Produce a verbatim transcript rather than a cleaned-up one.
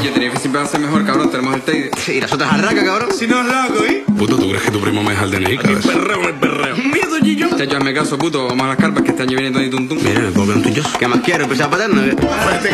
Oye, Tenerife siempre va a ser mejor, cabrón. Tenemos el Teide. Sí, y las otras arracas, cabrón. Si no es loco, ¿eh? Puto, ¿tú crees que tu primo me deja el D N I, cabrón? Perreo, el perreo. Miedo, Gillo. Chacho, hazme caso, puto. Vamos a las carpas que este año viene Tony Tuntum. Mira, ¿me puedo ver un tuyo? ¿Qué más quiero? ¿Empezar paterno? ¿Qué?